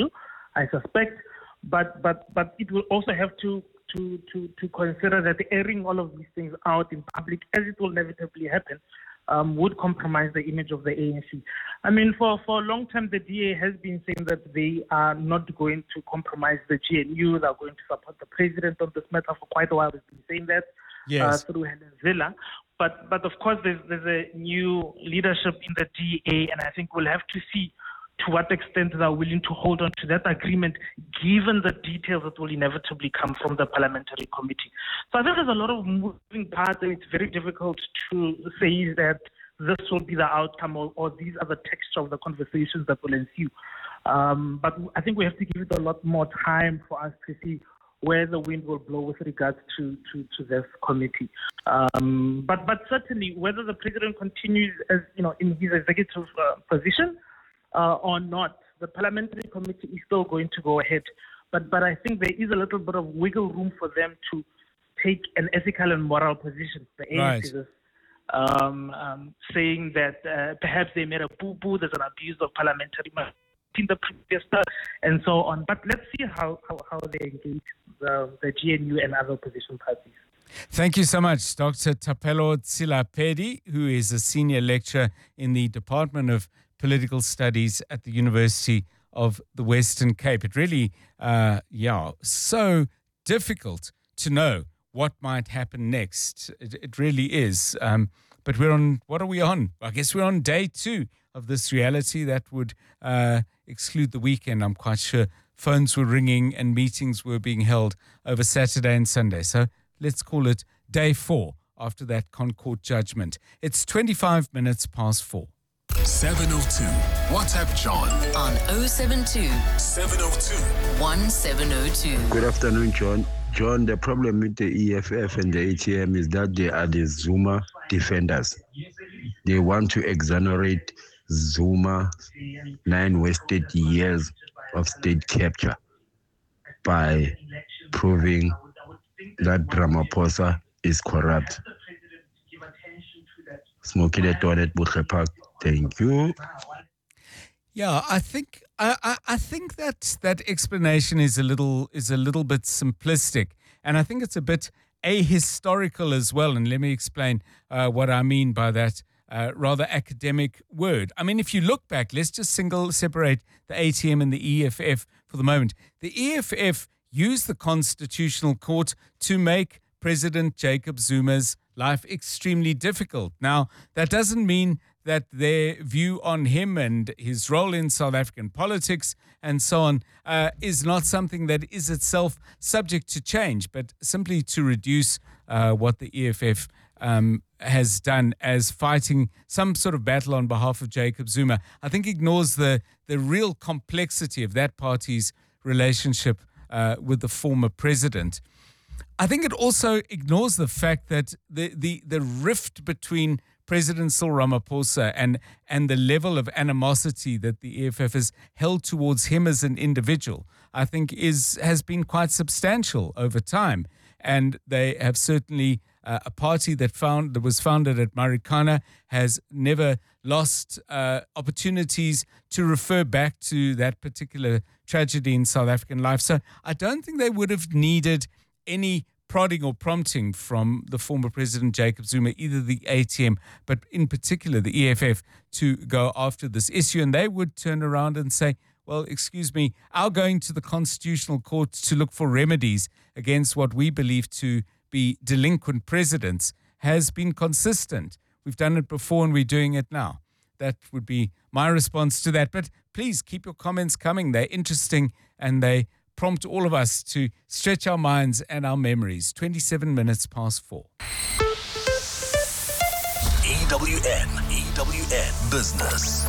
I suspect. But but but it will also have to to to to consider that airing all of these things out in public, as it will inevitably happen, Um, would compromise the image of the A N C. I mean, for, for a long time, the D A has been saying that they are not going to compromise the G N U. They're going to support the president on this matter for quite a while. They've been saying that yes. uh, through Helen Zille. But, but of course, there's, there's a new leadership in the D A, and I think we'll have to see to what extent they are willing to hold on to that agreement, given the details that will inevitably come from the parliamentary committee. So I think there's a lot of moving parts, and it's very difficult to say that this will be the outcome or, or these are the texture of the conversations that will ensue. Um, but I think we have to give it a lot more time for us to see where the wind will blow with regards to, to, to this committee. Um, but, but certainly, whether the president continues as you know in his executive uh, position, Uh, or not, the parliamentary committee is still going to go ahead. But but I think there is a little bit of wiggle room for them to take an ethical and moral position. The A N C Right. is um, um, saying that uh, perhaps they made a boo-boo, there's an abuse of parliamentary majority in the previous term, and so on. But let's see how, how, how they engage the, the G N U and other opposition parties. Thank you so much, Doctor Thapelo Tsilapedi, who is a senior lecturer in the Department of Political Studies at the University of the Western Cape. It really, uh, yeah, so difficult to know what might happen next. It, it really is. Um, but we're on, what are we on? I guess we're on day two of this reality that would uh, exclude the weekend. I'm quite sure phones were ringing and meetings were being held over Saturday and Sunday. So let's call it day four after that Concord judgment. It's twenty-five minutes past four. seven oh two. WhatsApp John on oh seven two, seven oh two, one seven oh two. Good afternoon, John. John, the problem with the E F F and the A T M is that they are the Zuma defenders. They want to exonerate Zuma nine wasted years of state capture by proving that Ramaphosa is corrupt. Smokey the toilet, Butler Park. Thank you. Yeah, I think I, I, I think that that explanation is a little is a little bit simplistic, and I think it's a bit ahistorical as well. And let me explain uh, what I mean by that uh, rather academic word. I mean, if you look back, let's just single separate the A T M and the E F F for the moment. The E F F used the Constitutional Court to make President Jacob Zuma's life extremely difficult. Now, that doesn't mean that their view on him and his role in South African politics and so on uh, is not something that is itself subject to change, but simply to reduce uh, what the E F F um, has done as fighting some sort of battle on behalf of Jacob Zuma, I think ignores the, the real complexity of that party's relationship uh, with the former president. I think it also ignores the fact that the, the, the rift between President Cyril Ramaphosa and, and the level of animosity that the E F F has held towards him as an individual, I think is has been quite substantial over time. And they have certainly, uh, a party that found that was founded at Marikana has never lost uh, opportunities to refer back to that particular tragedy in South African life. So I don't think they would have needed any prodding or prompting from the former President Jacob Zuma, either the A T M, but in particular the E F F, to go after this issue. And they would turn around and say, well, excuse me, our going to the Constitutional Court to look for remedies against what we believe to be delinquent presidents has been consistent. We've done it before and we're doing it now. that would be my response to that. But please keep your comments coming. They're interesting and they prompt all of us to stretch our minds and our memories. twenty-seven minutes past four. E W N, E W N Business.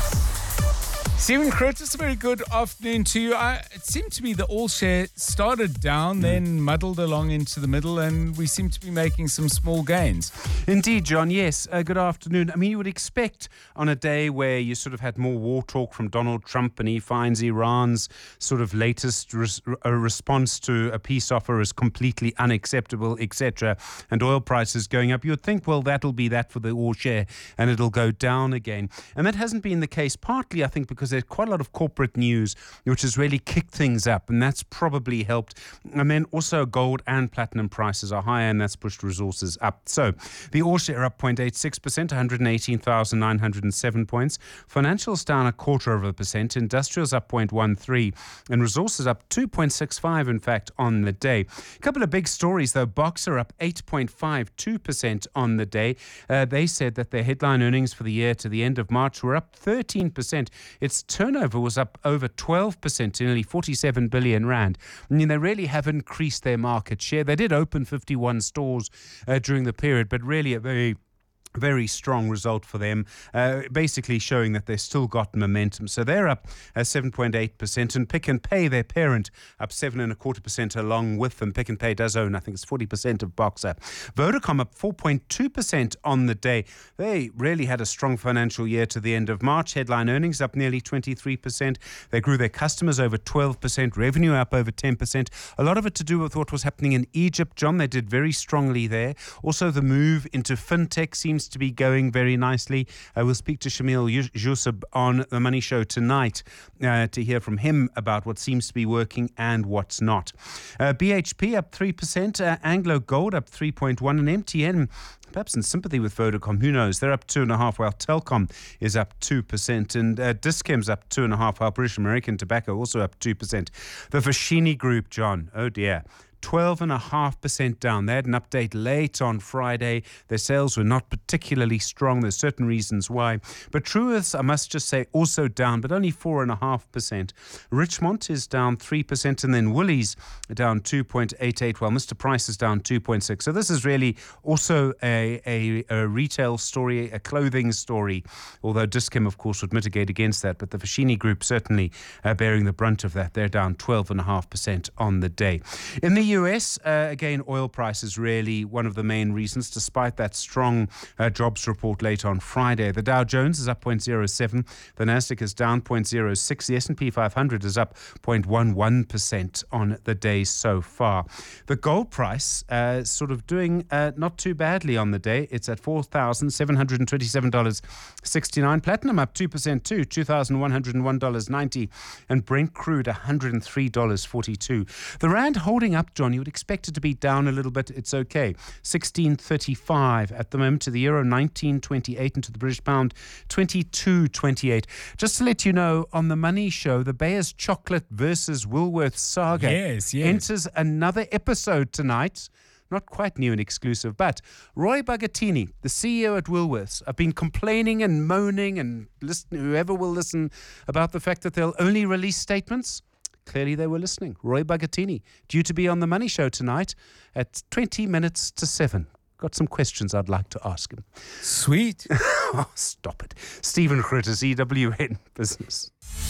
Stephen Curtis, a very good afternoon to you. I, it seemed to me the all share started down, mm. then muddled along into the middle, and we seem to be making some small gains. Indeed, John, yes. Uh, good afternoon. I mean, you would expect on a day where you sort of had more war talk from Donald Trump and he finds Iran's sort of latest res- a response to a peace offer is completely unacceptable, et cetera, and oil prices going up, you would think, well, that'll be that for the all share and it'll go down again. And that hasn't been the case, partly, I think, because there's quite a lot of corporate news which has really kicked things up, and that's probably helped. And then also gold and platinum prices are higher, and that's pushed resources up. So the all share up zero point eight six percent, one hundred eighteen thousand nine hundred seven points. Financials down a quarter of a percent. Industrials up zero point one three, and resources up two point six five, in fact, on the day. A couple of big stories, though. Boxer up eight point five two percent on the day. Uh, they said that their headline earnings for the year to the end of March were up thirteen percent. Its turnover was up over twelve percent to nearly forty-seven billion rand. I mean, they really have increased their market share. They did open fifty-one stores uh, during the period, but really a very Very strong result for them, uh, basically showing that they've still got momentum. So they're up uh, seven point eight percent, and Pick n Pay, their parent, up seven and a quarter percent along with them. Pick n Pay does own, I think it's forty percent of Boxer. Vodacom up four point two percent on the day. They really had a strong financial year to the end of March. Headline earnings up nearly twenty-three percent. They grew their customers over twelve percent, revenue up over ten percent. A lot of it to do with what was happening in Egypt, John. They did very strongly there. Also, the move into fintech seems to be going very nicely. I will speak to Shamil Joosub on The Money Show tonight uh, to hear from him about what seems to be working and what's not. Uh, B H P up three percent, uh, Anglo Gold up three point one, and M T N perhaps in sympathy with Vodacom, who knows? They're up two and a half, while Telkom is up two percent, and uh, Dischem's up two and a half, while British American Tobacco also up two percent. The Foschini Group, John, oh dear, twelve point five percent down. They had an update late on Friday. Their sales were not particularly strong. There's certain reasons why. But Truworths, I must just say, also down, but only four point five percent. Richmond is down three percent, and then Woolies down two point eight eight, while Mister Price is down two point six. So this is really also a, a, a retail story, a clothing story, although Dischem, of course, would mitigate against that. But the Foschini Group certainly uh, bearing the brunt of that. They're down twelve point five percent on the day. In the U S, uh, again, oil prices really one of the main reasons, despite that strong uh, jobs report late on Friday. The Dow Jones is up zero point zero seven. The Nasdaq is down zero point zero six. The S and P five hundred is up zero point one one percent on the day so far. The gold price uh, sort of doing uh, not too badly on the day. It's at four thousand seven hundred twenty-seven dollars and sixty-nine cents. Platinum up two percent too, two thousand one hundred one dollars and ninety cents. And Brent crude one hundred three dollars and forty-two cents. The Rand holding up, John. You would expect it to be down a little bit. It's okay. sixteen thirty-five at the moment. To the euro, nineteen twenty-eight, and to the British pound, twenty-two twenty-eight. Just to let you know, on the Money Show, the Bayer's Chocolate versus Woolworths saga yes, yes. enters another episode tonight. Not quite new and exclusive, but Roy Bagattini, the C E O at Woolworths, have been complaining and moaning, and listen, whoever will listen, about the fact that they'll only release statements. Clearly they were listening. Roy Bagattini, due to be on The Money Show tonight at twenty minutes to seven. Got some questions I'd like to ask him. Sweet. Oh, stop it. Stephen Critters, E W N Business.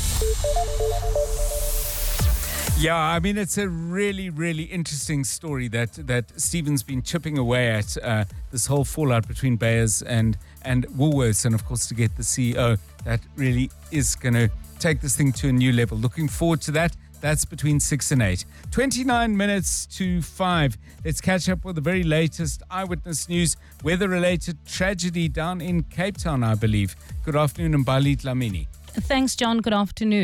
Yeah, I mean, it's a really, really interesting story that, that Stephen's been chipping away at, uh, this whole fallout between Bayers and, and Woolworths, and of course to get the C E O that really is going to take this thing to a new level. Looking forward to that. That's between six and eight. twenty-nine minutes to five. Let's catch up with the very latest eyewitness news. Weather-related tragedy down in Cape Town, I believe. Good afternoon, Mbali Dlamini. Thanks, John. Good afternoon.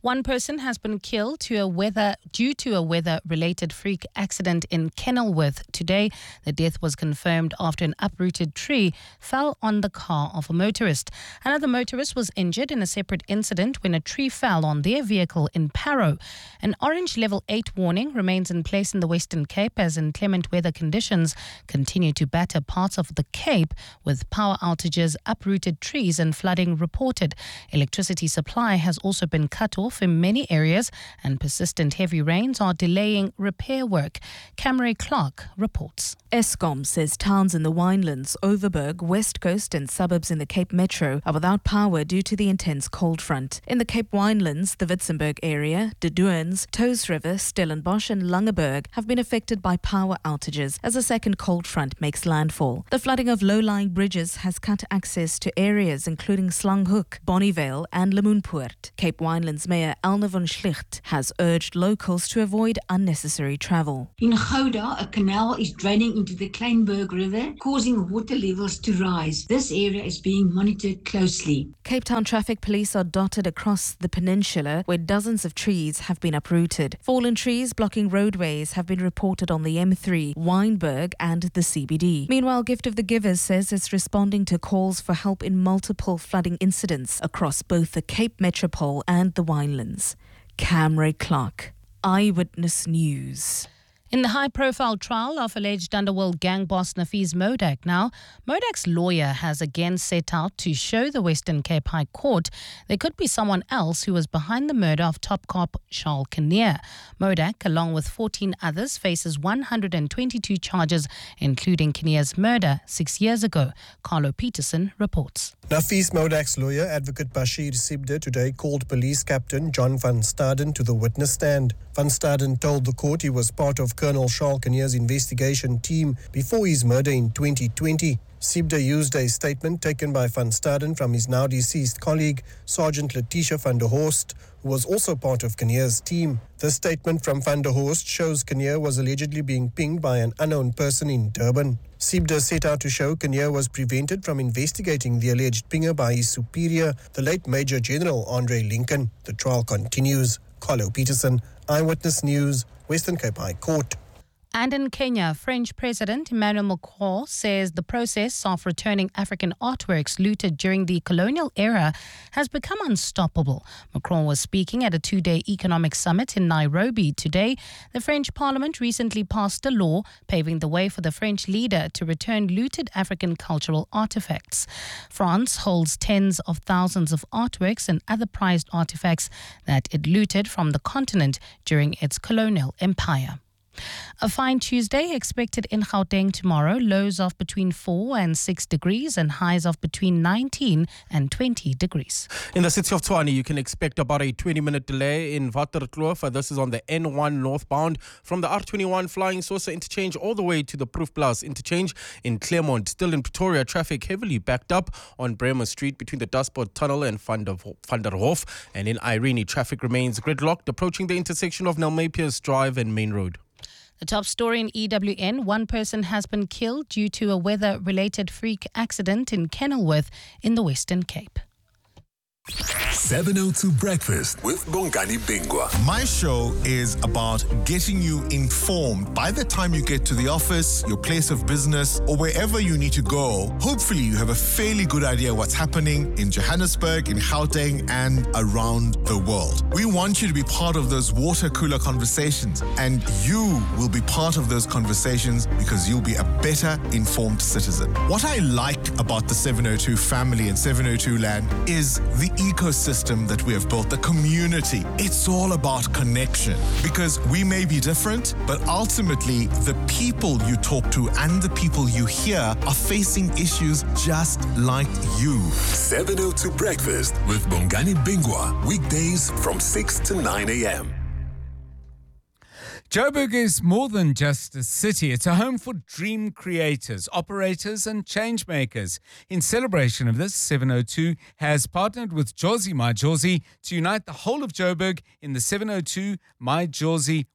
One person has been killed to a weather due to a weather-related freak accident in Kenilworth today. The death was confirmed after an uprooted tree fell on the car of a motorist. Another motorist was injured in a separate incident when a tree fell on their vehicle in Parow. An orange level eight warning remains in place in the Western Cape as inclement weather conditions continue to batter parts of the Cape, with power outages, uprooted trees and flooding reported. Electricity supply has also been cut off in many areas, and persistent heavy rains are delaying repair work. Camry Clark reports. Eskom says towns in the Winelands, Overberg, West Coast and suburbs in the Cape Metro are without power due to the intense cold front. In the Cape Winelands, the Witzenberg area, De Doorns, Toes River, Stellenbosch and Langeberg have been affected by power outages as a second cold front makes landfall. The flooding of low-lying bridges has cut access to areas including Slanghoek, Bonnievale and Lemoenpoort. Cape Winelands Mayor Elna von Schlicht has urged locals to avoid unnecessary travel. In Gouda, a canal is draining into the Kleinberg River, causing water levels to rise. This area is being monitored closely. Cape Town traffic police are dotted across the peninsula where dozens of trees have been uprooted. Fallen trees blocking roadways have been reported on the M three, Wynberg and the C B D. Meanwhile, Gift of the Givers says it's responding to calls for help in multiple flooding incidents across both the Cape Metropole and the Winelands. Camry Clark, Eyewitness News. In the high-profile trial of alleged underworld gang boss Nafees Modak now, Modak's lawyer has again set out to show the Western Cape High Court there could be someone else who was behind the murder of top cop Charles Kinnear. Modak, along with fourteen others, faces one hundred twenty-two charges, including Kinnear's murder six years ago. Carlo Peterson reports. Nafees Modak's lawyer, Advocate Bashir Sibde, today called police captain John van Staden to the witness stand. Van Staden told the court he was part of Colonel Charles Kinnear's investigation team before his murder in twenty twenty. Sibde used a statement taken by Van Staden from his now deceased colleague, Sergeant Letitia van der Horst, who was also part of Kinnear's team. The statement from van der Horst shows Kinnear was allegedly being pinged by an unknown person in Durban. Sibde set out to show Kinnear was prevented from investigating the alleged pinger by his superior, the late Major General Andre Lincoln. The trial continues. Carlo Peterson, Eyewitness News, Western Cape High Court. And in Kenya, French President Emmanuel Macron says the process of returning African artworks looted during the colonial era has become unstoppable. Macron was speaking at a two-day economic summit in Nairobi today. The French Parliament recently passed a law paving the way for the French leader to return looted African cultural artifacts. France holds tens of thousands of artworks and other prized artifacts that it looted from the continent during its colonial empire. A fine Tuesday expected in Gauteng tomorrow, lows of between four and six degrees and highs of between nineteen and twenty degrees. In the city of Tshwane, you can expect about a twenty-minute delay in Waterkloof. This is on the N one northbound from the R twenty-one Flying Saucer interchange all the way to the Proefplaas interchange in Claremont. Still in Pretoria, traffic heavily backed up on Bremer Street between the Dashboard Tunnel and Van der, Van der Hof. And in Irene, traffic remains gridlocked approaching the intersection of Nelmapius Drive and Main Road. The top story in E W N, one person has been killed due to a weather-related freak accident in Kenilworth in the Western Cape. seven oh two Breakfast with Bongani Bingwa. My show is about getting you informed by the time you get to the office, your place of business, or wherever you need to go. Hopefully you have a fairly good idea what's happening in Johannesburg, in Gauteng, and around the world. We want you to be part of those water cooler conversations, and you will be part of those conversations because you'll be a better informed citizen. What I like about the seven oh two family and seven oh two land is the ecosystem that we have built, the community. It's all about connection because we may be different, but ultimately the people you talk to and the people you hear are facing issues just like you. seven oh two Breakfast with Bongani Bingwa, weekdays from six to nine a.m. Joburg is more than just a city. It's a home for dream creators, operators and change makers. In celebration of this, seven oh two has partnered with Jozi My Jozi to unite the whole of Joburg in the seven oh two My Jozi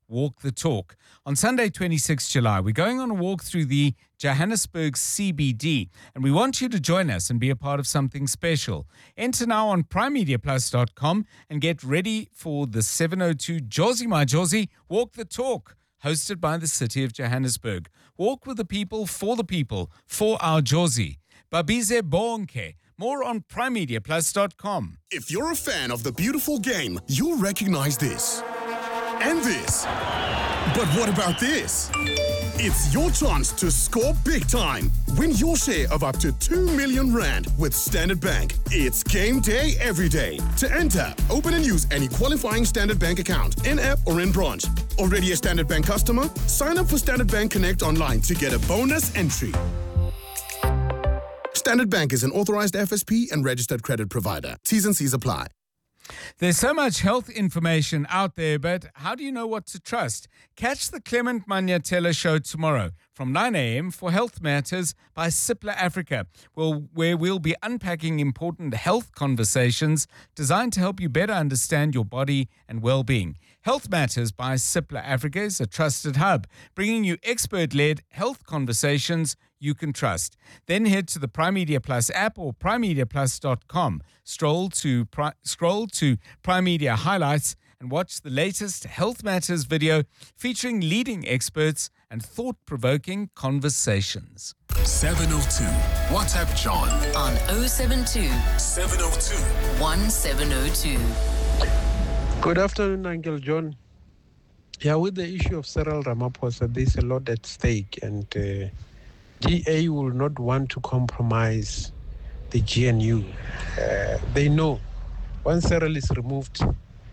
Walk the Talk. On Sunday, twenty-sixth of July, we're going on a walk through the Johannesburg C B D, and we want you to join us and be a part of something special. Enter now on prime media plus dot com and get ready for the seven oh two Jozi My Jozi Walk the Talk, hosted by the City of Johannesburg. Walk with the people, for the people, for our Jozi. Babize Bonke. More on prime media plus dot com. If you're a fan of the beautiful game, you'll recognize this. And this. But what about this? It's your chance to score big time. Win your share of up to two million rand with Standard Bank. It's game day every day. To enter, open and use any qualifying Standard Bank account, in-app or in branch. Already a Standard Bank customer? Sign up for Standard Bank Connect online to get a bonus entry. Standard Bank is an authorized F S P and registered credit provider. T's and C's apply. There's so much health information out there, but how do you know what to trust? Catch the Clement Manyatela show tomorrow from nine a.m. for Health Matters by Cipla Africa, where we'll be unpacking important health conversations designed to help you better understand your body and well-being. Health Matters by Cipla Africa is a trusted hub, bringing you expert-led health conversations you can trust. Then head to the Prime Media Plus app or prime media plus dot com. Stroll to, Pri- scroll to Prime Media Highlights and watch the latest Health Matters video featuring leading experts and thought-provoking conversations. seven oh two. WhatsApp John on oh seven two, seven oh two, one seven oh two. Good afternoon, Uncle John. Yeah, with the issue of Cyril Ramaphosa, there's a lot at stake, and uh, G A will not want to compromise the G N U. Uh, they know once Cyril is removed,